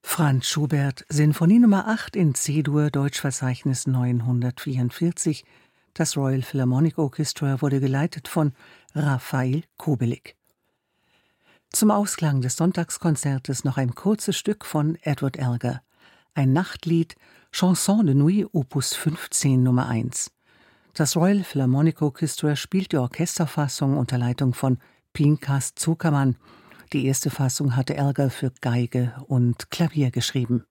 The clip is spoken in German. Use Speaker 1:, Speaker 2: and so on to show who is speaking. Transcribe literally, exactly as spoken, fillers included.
Speaker 1: Franz Schubert, Sinfonie Nummer acht in C-Dur, Deutschverzeichnis neunhundertvierundvierzig. Das Royal Philharmonic Orchestra wurde geleitet von Rafael Kubelik. Zum Ausklang des Sonntagskonzertes noch ein kurzes Stück von Edward Elgar. Ein Nachtlied, Chanson de Nuit, Opus fünfzehn Nummer eins. Das Royal Philharmonic Orchestra spielt die Orchesterfassung unter Leitung von Pinkas Zukerman. Die erste Fassung hatte Elgar für Geige und Klavier geschrieben.